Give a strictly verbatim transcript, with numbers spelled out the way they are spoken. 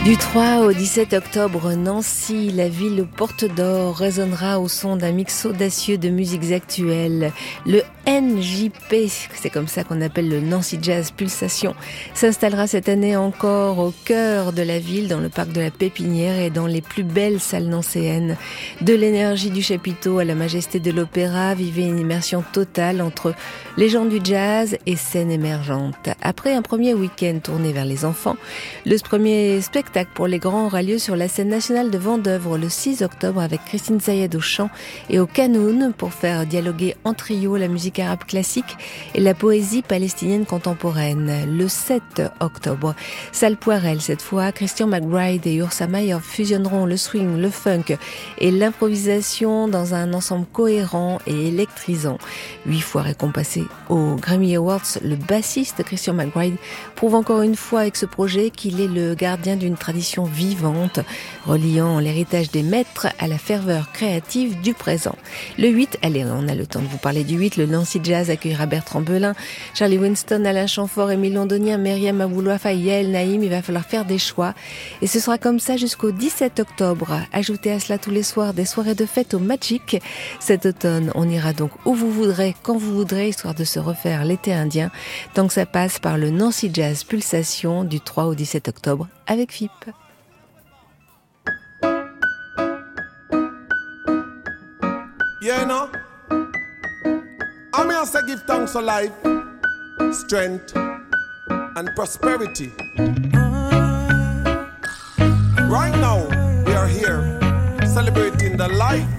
Du trois au dix-sept octobre, Nancy, la ville aux portes d'or, résonnera au son d'un mix audacieux de musiques actuelles. Le N J P, c'est comme ça qu'on appelle le Nancy Jazz Pulsation, s'installera cette année encore au cœur de la ville, dans le parc de la Pépinière et dans les plus belles salles nancéennes. De l'énergie du chapiteau à la majesté de l'opéra, vivez une immersion totale entre légendes du jazz et scène émergente. Après un premier week-end tourné vers les enfants, le premier spectacle pour les grands aura lieu sur la scène nationale de Vendeuvre le six octobre avec Christine Zayed au chant et au canoun pour faire dialoguer en trio la musique arabe classique et la poésie palestinienne contemporaine. Le sept octobre, salle Poirel cette fois, Christian McBride et Ursa Mayer fusionneront le swing, le funk et l'improvisation dans un ensemble cohérent et électrisant. Huit fois récompensé aux Grammy Awards, le bassiste Christian McBride prouve encore une fois avec ce projet qu'il est le gardien d'une tradition vivante, reliant l'héritage des maîtres à la ferveur créative du présent. Le huit, allez, on a le temps de vous parler du huit, le Nancy Jazz accueillera Bertrand Belin, Charlie Winston, Alain Chamfort, Émile Londonien, Myriam Aboulouafa, Yael Naïm. Il va falloir faire des choix. Et ce sera comme ça jusqu'au dix-sept octobre. Ajoutez à cela tous les soirs des soirées de fête au Magic. Cet automne, on ira donc où vous voudrez, quand vous voudrez, histoire de se refaire l'été indien, tant que ça passe par le Nancy Jazz Pulsation du trois au dix-sept octobre avec F I P. Yeah, you know, I'm here to give thanks for life, strength, and prosperity. Right now, we are here celebrating the life